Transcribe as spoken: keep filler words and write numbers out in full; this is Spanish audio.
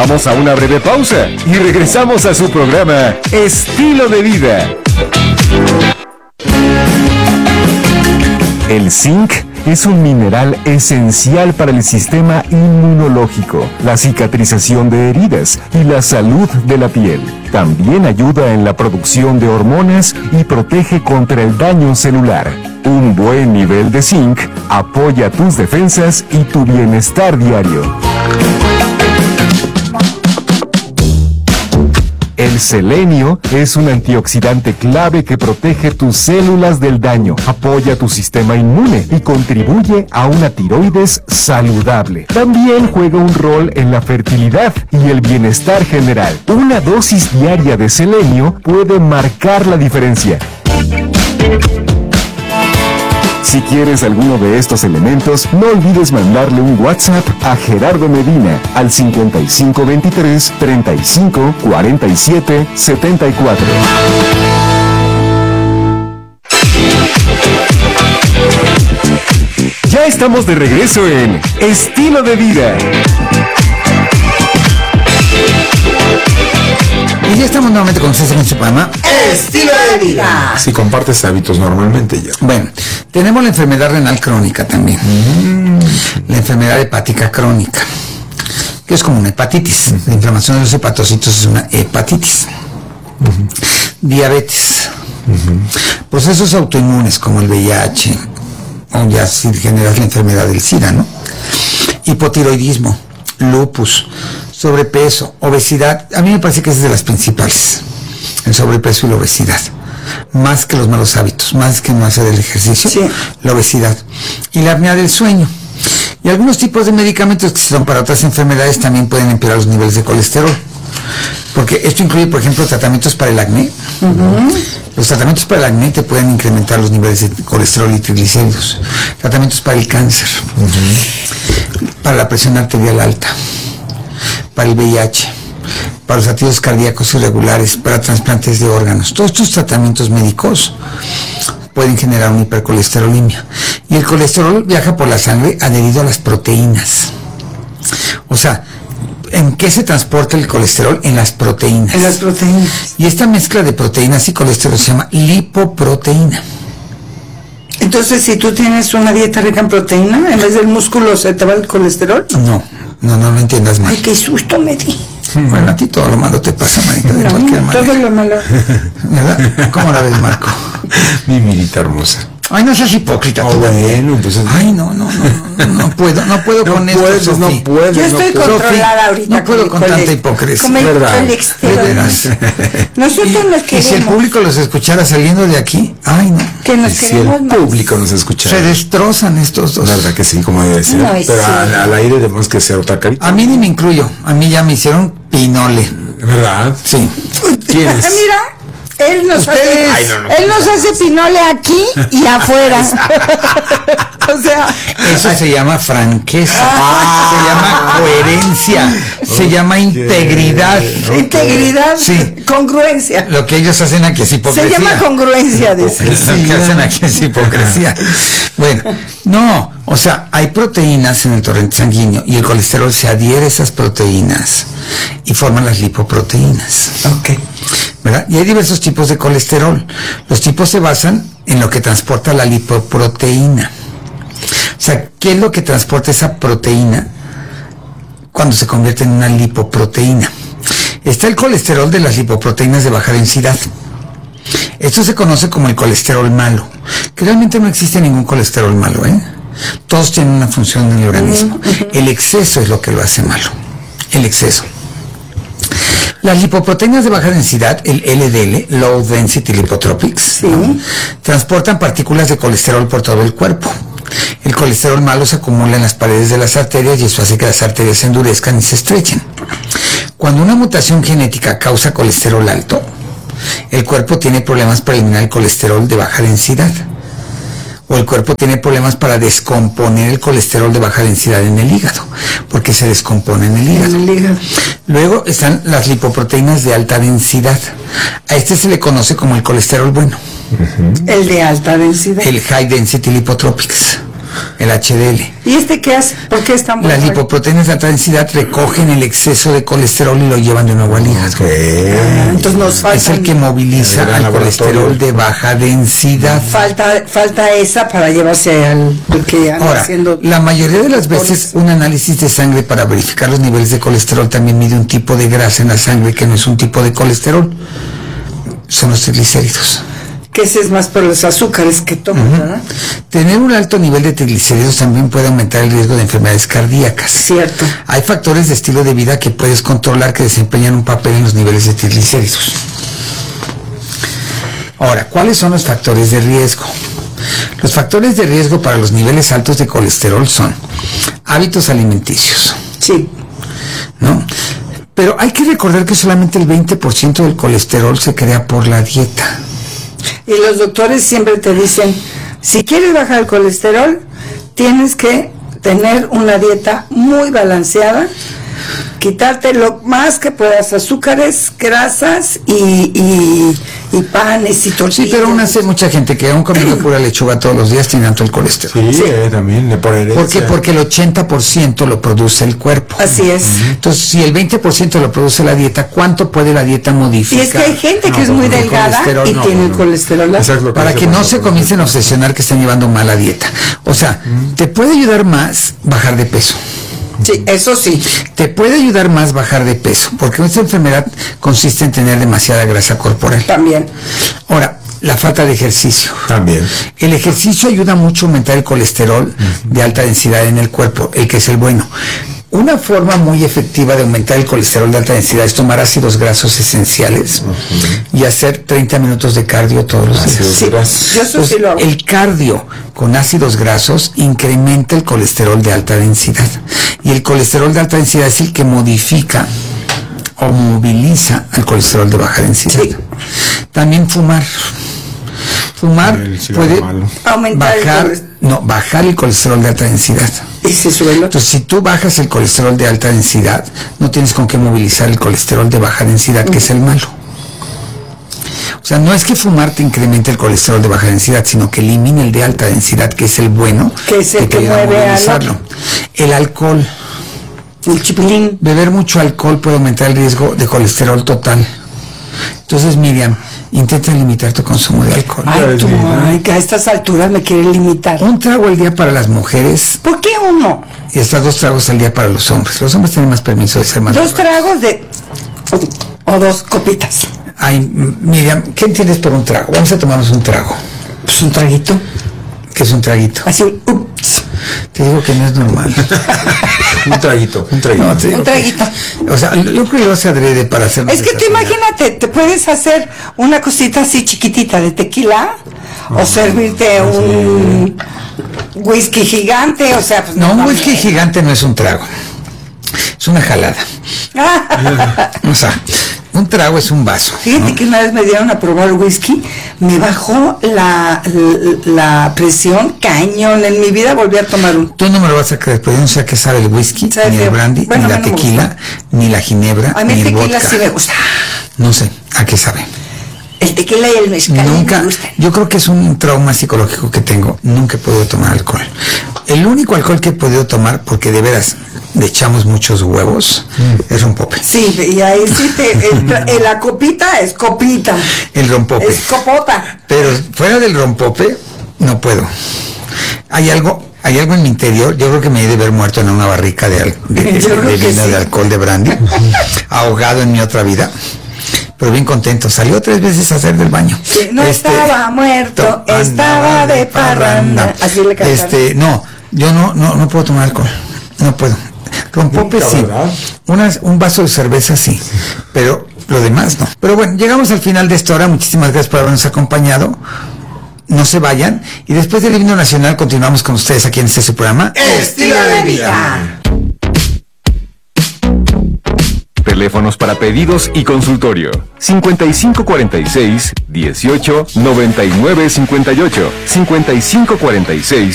Vamos a una breve pausa y regresamos a su programa Estilo de Vida. El zinc es un mineral esencial para el sistema inmunológico, la cicatrización de heridas y la salud de la piel. También ayuda en la producción de hormonas y protege contra el daño celular. Un buen nivel de zinc apoya tus defensas y tu bienestar diario. El selenio es un antioxidante clave que protege tus células del daño, apoya tu sistema inmune y contribuye a una tiroides saludable. También juega un rol en la fertilidad y el bienestar general. Una dosis diaria de selenio puede marcar la diferencia. Si quieres alguno de estos elementos, no olvides mandarle un WhatsApp a Gerardo Medina al cincuenta y cinco veintitrés, treinta y cinco, cuarenta y siete, setenta y cuatro. Ya estamos de regreso en Estilo de Vida. Y ya estamos nuevamente con ustedes en este programa Estilo de Vida. Si compartes hábitos normalmente ya. Bueno, tenemos la enfermedad renal crónica también. Mm. La enfermedad hepática crónica, que es como una hepatitis. Uh-huh. La inflamación de los hepatocitos es una hepatitis. Uh-huh. Diabetes. Uh-huh. Procesos autoinmunes como el V I H, o ya si generas la enfermedad del SIDA, ¿no? Hipotiroidismo, lupus, sobrepeso, obesidad. A mí me parece que es de las principales, el sobrepeso y la obesidad, más que los malos hábitos, más que no hacer el ejercicio, sí. La obesidad y la apnea del sueño. Y algunos tipos de medicamentos que son para otras enfermedades también pueden empeorar los niveles de colesterol, porque esto incluye, por ejemplo, tratamientos para el acné. Uh-huh. Los tratamientos para el acné te pueden incrementar los niveles de colesterol y triglicéridos. Tratamientos para el cáncer, uh-huh. Para la presión arterial alta, para el V I H, para los latidos cardíacos irregulares, para trasplantes de órganos. Todos estos tratamientos médicos pueden generar una hipercolesterolemia. Y el colesterol viaja por la sangre adherido a las proteínas. O sea, ¿en qué se transporta el colesterol? En las proteínas. En las proteínas. Y esta mezcla de proteínas y colesterol se llama lipoproteína. Entonces, si tú tienes una dieta rica en proteína, en vez del músculo se te va el colesterol. No, no, no lo entiendas mal. Ay, qué susto me di. Bueno, a ti todo lo malo te pasa, Marita, de no, cualquier manera. Todo lo malo. ¿Verdad? ¿Cómo la ves, Marco? Mi Mirita hermosa. Ay, no seas hipócrita. Oh, bueno, pues es... Ay, no, no, no, no, no puedo, no puedo no con puedes, esto, no Sofía. puedes, Yo estoy no puedo. controlada ahorita. No puedo con tanta hipocresía, ¿verdad? De veras. Nosotros nos queremos. Y si el público los escuchara saliendo de aquí, ay, no. Que nos Si queremos el más. público nos escuchara. Se destrozan estos dos. La verdad que sí, como debe ser. No, Pero sí. al, al aire tenemos que ser otra carita. A mí ni me incluyo, a mí ya me hicieron pinole. ¿Verdad? Sí. ¿Quién es? Mira, él nos hace, Ay, no, no. él nos hace pinole aquí y afuera. O sea, Eso se llama franqueza, se llama coherencia, se llama integridad. integridad, Sí. congruencia. Lo que ellos hacen aquí es hipocresía. Se llama congruencia, dice. Lo que hacen aquí es hipocresía. Bueno, no, o sea, hay proteínas en el torrente sanguíneo y el colesterol se adhiere a esas proteínas y forman las lipoproteínas. Ok. ¿Verdad? Y hay diversos tipos de colesterol. Los tipos se basan en lo que transporta la lipoproteína. O sea, ¿qué es lo que transporta esa proteína cuando se convierte en una lipoproteína? Está el colesterol de las lipoproteínas de baja densidad. Esto se conoce como el colesterol malo, que realmente no existe ningún colesterol malo, ¿eh? Todos tienen una función en el organismo. El exceso es lo que lo hace malo. El exceso. Las lipoproteínas de baja densidad, el L D L, Low Density Lipotropics, sí. ¿no? Transportan partículas de colesterol por todo el cuerpo. El colesterol malo se acumula en las paredes de las arterias y eso hace que las arterias se endurezcan y se estrechen. Cuando una mutación genética causa colesterol alto, el cuerpo tiene problemas para eliminar el colesterol de baja densidad. O el cuerpo tiene problemas para descomponer el colesterol de baja densidad en el hígado, porque se descompone en el hígado. En el hígado. Luego están las lipoproteínas de alta densidad. A este se le conoce como el colesterol bueno. Uh-huh. El de alta densidad. El High Density Lipotropics. el H D L. ¿Y este qué hace? ¿Por qué está muy Las bueno? lipoproteínas de alta densidad recogen el exceso de colesterol y lo llevan de nuevo al hígado. Ah, entonces nos falta. Es el que moviliza El gran al laboratorio. colesterol de baja densidad. Falta, falta esa para llevarse al al que anda Ahora, haciendo. la mayoría de las veces un análisis de sangre para verificar los niveles de colesterol también mide un tipo de grasa en la sangre que no es un tipo de colesterol. Son los triglicéridos. Que ese es más por los azúcares que toman, ¿verdad? Tener un alto nivel de triglicéridos también puede aumentar el riesgo de enfermedades cardíacas. Cierto. Hay factores de estilo de vida que puedes controlar que desempeñan un papel en los niveles de triglicéridos. Ahora, ¿cuáles son los factores de riesgo? Los factores de riesgo para los niveles altos de colesterol son hábitos alimenticios, Sí. ¿no? Pero hay que recordar que solamente el veinte por ciento del colesterol se crea por la dieta. Y los doctores siempre te dicen, si quieres bajar el colesterol, tienes que tener una dieta muy balanceada, quitarte lo más que puedas azúcares, grasas y, y, y panes y tortillas. Sí, pero aún hace mucha gente que aún comiendo pura lechuga todos los días tiene alto el colesterol. Sí, eh, también, le por herencia. ¿Por qué? Porque el ochenta por ciento lo produce el cuerpo. Así es. Entonces, si el veinte por ciento lo produce la dieta, ¿cuánto puede la dieta Y modificar? es que hay gente que No, es muy el delgada colesterol, y no, tiene no, el no. colesterol alto. Exacto, lo Para dice que no Pablo. se comiencen a obsesionar que están llevando mala dieta. O sea, te puede ayudar más bajar de peso. Sí, eso sí. Te puede ayudar más bajar de peso, porque esta enfermedad consiste en tener demasiada grasa corporal. También. Ahora, la falta de ejercicio. También. El ejercicio ayuda mucho a aumentar el colesterol de alta densidad en el cuerpo, el que es el bueno. Una forma muy efectiva de aumentar el colesterol de alta densidad es tomar ácidos grasos esenciales y hacer treinta minutos de cardio todos los días. Ácidos Sí, grasos. yo eso Pues, sí lo hago. el cardio con ácidos grasos incrementa el colesterol de alta densidad. Y el colesterol de alta densidad es el que modifica o moviliza al colesterol de baja densidad. Sí. También fumar. Fumar El cigarro puede malo. Aumentar el bajar, colesterol. no, bajar el colesterol de alta densidad. Y se sube el otro. Entonces, si tú bajas el colesterol de alta densidad, no tienes con qué movilizar el colesterol de baja densidad, que es el malo. O sea, no es que fumar te incremente el colesterol de baja densidad, sino que elimina el de alta densidad, que es el bueno, Que es el te que ayuda a mueve al movilizarlo. El alcohol. El chipilín. Beber mucho alcohol puede aumentar el riesgo de colesterol total. Entonces, Miriam, intenta limitar tu consumo de alcohol. Ay, ves tú, bien, ¿no? ay, que a estas alturas me quieren limitar. Un trago al día para las mujeres ¿Por qué uno? y hasta dos tragos al día para los hombres. Los hombres tienen más permiso de ser más Dos borrachos. tragos de... O dos copitas. Ay, M- Miriam, ¿qué entiendes por un trago? Vamos a tomarnos un trago. Pues un traguito. ¿Qué es un traguito? Así, ups. Te digo que no es normal. Un traguito, un traguito. No, te digo Un que- traguito. o sea, yo creo que lo hace adrede para hacer. Es que tú imagínate, te puedes hacer una cosita así chiquitita de tequila o servirte un whisky gigante, o sea, pues No, un mames. whisky gigante no es un trago. Es una jalada. O sea, un trago es un vaso. Fíjate ¿no? que una vez me dieron a probar whisky, me bajó la, la, la presión cañón. En mi vida volví a tomar un... Tú no me lo vas a creer, pero yo no sé a qué sabe el whisky, Sabe ni el feo. brandy, Bueno, ni a la mí no me tequila, gusta. ni la ginebra, A mí ni el el tequila vodka. sí me gusta. No sé a qué sabe. El tequila y el mezcal Nunca, me gustan. yo creo que es un trauma psicológico que tengo. Nunca he podido tomar alcohol. El único alcohol que he podido tomar, porque de veras le echamos muchos huevos, es rompope. Sí, y ahí sí te... el tra- el- la copita es copita. El rompope. Es copota. Pero fuera del rompope, no puedo. Hay algo, hay algo en mi interior. Yo creo que me he de haber muerto en una barrica de, al- de, de- Yo creo de que vino, sí. de alcohol, de brandy, ahogado en mi otra vida. Pero bien contento. Salió tres veces a hacer del baño. Sí, no Este, estaba muerto, to- estaba de parranda. Así le cantaron. Este, no, yo no, no, no puedo tomar alcohol. No puedo. Rompope Nunca, sí. ¿verdad? Unas- un vaso de cerveza sí. Pero lo demás no. Pero bueno, llegamos al final de esta hora. Muchísimas gracias por habernos acompañado. No se vayan. Y después del himno nacional continuamos con ustedes aquí en este su programa. Estilo de vida. Teléfonos para pedidos y consultorio. cincuenta y cinco cuarenta y seis, dieciocho, noventa y nueve cincuenta y ocho. cincuenta y cinco cuarenta y seis,